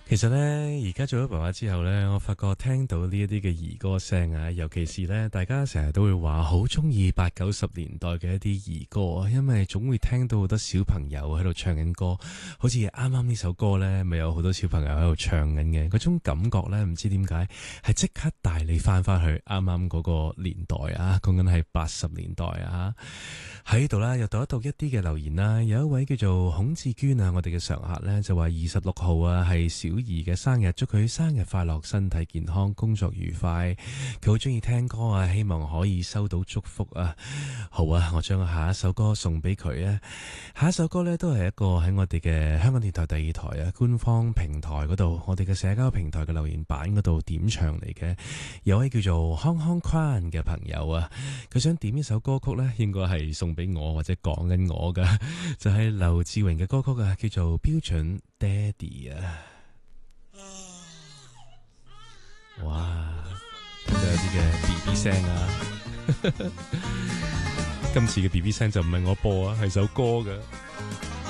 其實呢，而家做咗爸爸之後呢，我發覺聽到呢一啲嘅兒歌聲啊，尤其是呢，大家成日都會話好中意80、90年代嘅一啲兒歌啊，因為總會聽到好多小朋友喺度唱緊歌，好似啱啱呢首歌呢，咪有好多小朋友喺度唱緊嘅，嗰種感覺呢，唔知點解係即刻帶你翻去啱啱嗰個年代啊，講緊係80年代啊。喺度啦，又讀一讀一啲嘅留言啦。有一位叫做孔志娟啊，我哋嘅常客呢，就話26號啊係小儀嘅生日，祝佢生日快樂，身體健康，工作愉快。佢好中意聽歌啊，希望可以收到祝福啊。好啊，我將下一首歌送俾佢啊。下一首歌呢，都係一個喺我哋嘅香港電台第二台啊官方平台嗰度，我哋嘅社交平台嘅留言板嗰度點唱嚟嘅。有位叫做康康寬嘅朋友啊，佢想點一首歌曲呢，應該係送俾我或者講緊我噶，就係劉志榮嘅歌曲啊，叫做標準爹哋啊。哇，聽到有啲嘅 BB 聲啊，今次嘅 BB 聲就唔係我播啊，係首歌噶。